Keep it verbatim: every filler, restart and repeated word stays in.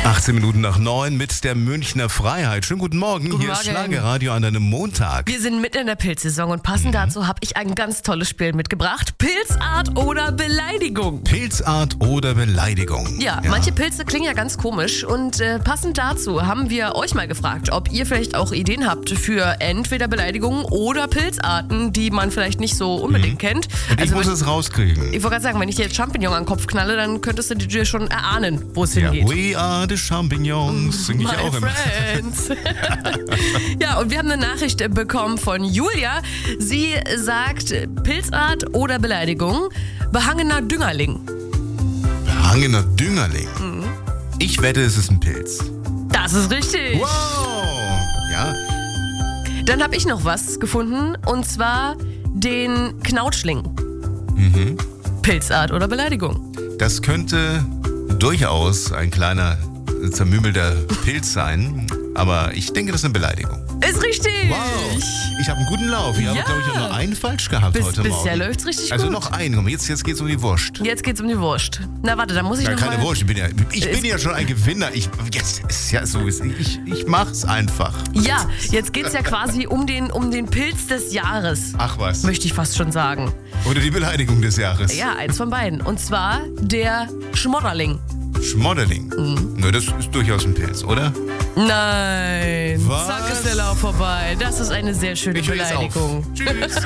achtzehn Minuten nach neun mit der Münchner Freiheit. Schönen guten Morgen. Guten Hier ist Morgen. Schlagerradio an einem Montag. Wir sind mitten in der Pilzsaison und passend dazu habe ich ein ganz tolles Spiel mitgebracht. Pilzart oder Beleidigung. Pilzart oder Beleidigung. Ja, manche Pilze klingen ja ganz komisch und äh, passend dazu haben wir euch mal gefragt, ob ihr vielleicht auch Ideen habt für entweder Beleidigungen oder Pilzarten, die man vielleicht nicht so unbedingt kennt. Und ich Also muss wenn, es rauskriegen. ich wollte gerade sagen, wenn ich dir jetzt Champignon an den Kopf knalle, dann könntest du dir schon erahnen, wo es Ja, hingeht. we are the Champignons, singe ich My auch immer. friends. Ja, und wir haben eine Nachricht äh, bekommen von Julia. Sie sagt Pilzart oder Beleidigung, behangener Düngerling. Behangener Düngerling. Ich wette, es ist ein Pilz. Das ist richtig. Wow! Ja, Dann habe ich noch was gefunden und zwar den Knautschling. Pilzart oder Beleidigung. das könnte durchaus ein kleiner, zermümmelter Pilz sein, aber ich denke, das ist eine Beleidigung. Ist richtig. Wow, ich habe einen guten Lauf. Ich habe, Ja. glaube ich, nur einen falsch gehabt Bis, heute bisher Morgen. läuft's richtig Also gut. noch einen. Komm, Jetzt, jetzt geht es um die Wurst. Jetzt geht's um die Wurst. Na warte, da muss ich Ja, noch keine mal... Wurst, ich bin ja, ich bin Ist- ja schon ein Gewinner. Ich, jetzt ist ja so, ich, ich mach's einfach. Ja, jetzt geht's ja quasi um den, um den Pilz des Jahres. Ach was. Möchte ich fast schon sagen. Oder die Beleidigung des Jahres. Ja, eins von beiden. Und zwar der Schmodderling. Schmodderling. Mhm. Na, das ist durchaus ein Pilz, oder? Nein. Was? Zack ist der Lauf vorbei. Das ist eine sehr schöne Ich höre jetzt auf. Beleidigung. Tschüss.